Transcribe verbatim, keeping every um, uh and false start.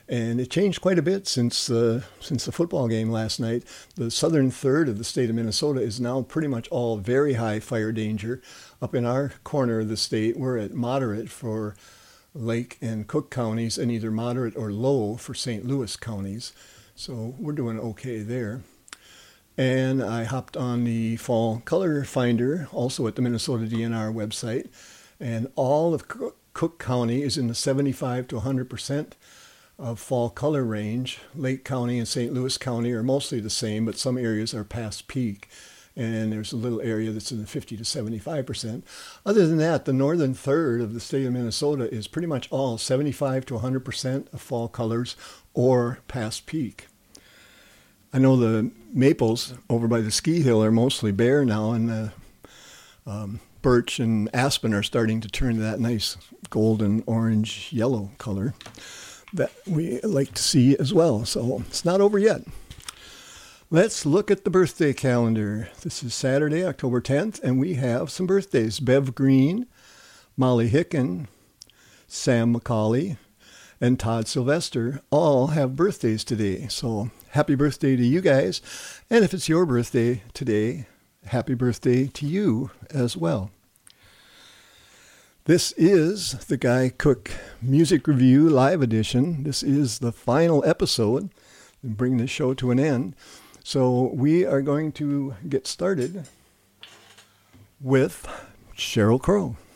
And it changed quite a bit since uh, since the football game last night. The southern third of the state of Minnesota is now pretty much all very high fire danger. Up in our corner of the state, we're at moderate for Lake and Cook counties and either moderate or low for Saint Louis counties. So we're doing okay there. And I hopped on the fall color finder, also at the Minnesota D N R website, and all of Cook County is in the seventy-five to one hundred percent of fall color range. Lake County and Saint Louis County are mostly the same, but some areas are past peak. And there's a little area that's in the fifty to seventy-five percent. Other than that, the northern third of the state of Minnesota is pretty much all seventy-five to one hundred percent of fall colors or past peak. I know the maples over by the ski hill are mostly bare now, and the um, birch and aspen are starting to turn to that nice golden orange yellow color that we like to see as well. So it's not over yet. Let's look at the birthday calendar. This is Saturday, October tenth, and we have some birthdays. Bev Green, Molly Hicken, Sam McCauley, and Todd Sylvester all have birthdays today. So happy birthday to you guys. And if it's your birthday today, happy birthday to you as well. This is the Guy Cook Music Review Live Edition. This is the final episode and bring the show to an end. So we are going to get started with Sheryl Crow.